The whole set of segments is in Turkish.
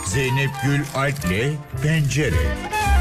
Zeynep Gül Alp'le Pencere.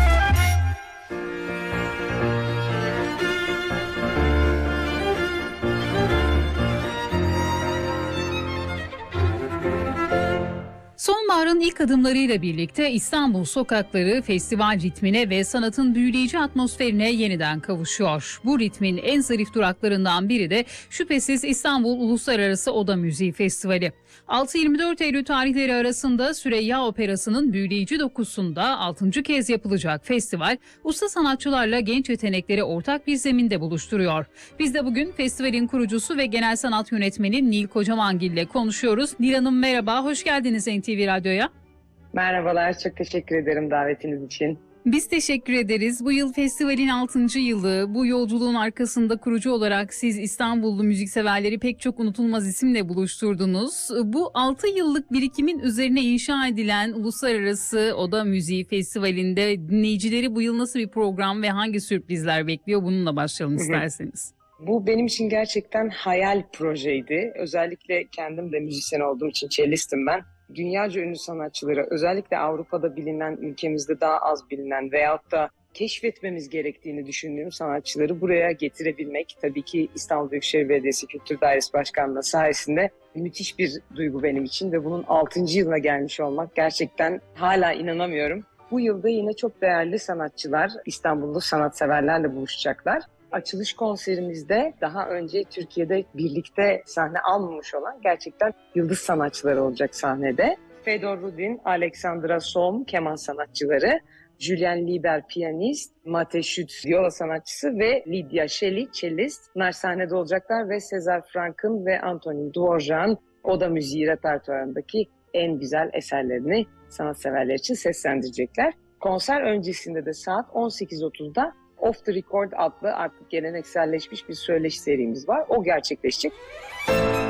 Sonbaharın ilk adımlarıyla birlikte İstanbul sokakları festival ritmine ve sanatın büyüleyici atmosferine yeniden kavuşuyor. Bu ritmin en zarif duraklarından biri de şüphesiz İstanbul Uluslararası Oda Müziği Festivali. 6-24 Eylül tarihleri arasında Süreyya Operası'nın büyüleyici dokusunda 6. kez yapılacak festival, usta sanatçılarla genç yetenekleri ortak bir zeminde buluşturuyor. Biz de bugün festivalin kurucusu ve genel sanat yönetmeni Nil Kocamangil ile konuşuyoruz. Nil Hanım merhaba, hoş geldiniz NTV Radyo'ya. Merhabalar, çok teşekkür ederim davetiniz için. Biz teşekkür ederiz. Bu yıl festivalin 6. yılı. Bu yolculuğun arkasında kurucu olarak siz İstanbullu müzikseverleri pek çok unutulmaz isimle buluşturdunuz. Bu 6 yıllık birikimin üzerine inşa edilen Uluslararası Oda Müziği Festivali'nde dinleyicileri bu yıl nasıl bir program ve hangi sürprizler bekliyor? Bununla başlayalım isterseniz. Bu benim için gerçekten hayal projeydi. Özellikle kendim de müzisyen olduğum için cellistim ben. Dünyaca ünlü sanatçıları, özellikle Avrupa'da bilinen, ülkemizde daha az bilinen veyahut da keşfetmemiz gerektiğini düşündüğüm sanatçıları buraya getirebilmek, tabii ki İstanbul Büyükşehir Belediyesi Kültür Dairesi Başkanlığı sayesinde müthiş bir duygu benim için ve bunun 6. yılına gelmiş olmak gerçekten hala inanamıyorum. Bu yılda yine çok değerli sanatçılar İstanbullu sanatseverlerle buluşacaklar. Açılış konserimizde daha önce Türkiye'de birlikte sahne almamış olan gerçekten yıldız sanatçılar olacak sahnede. Fedor Rudin, Alexandra Sohm keman sanatçıları, Julien Lieber piyanist, Mate Schütz viola sanatçısı ve Lydia Shelley cellist. Bunlar sahnede olacaklar ve César Franck'ın ve Antonin Dvorak'ın oda müziği repertuarındaki en güzel eserlerini sanatseverler için seslendirecekler. Konser öncesinde de saat 18.30'da Off the Record adlı artık gelenekselleşmiş bir söyleşi serimiz var. O gerçekleşecek.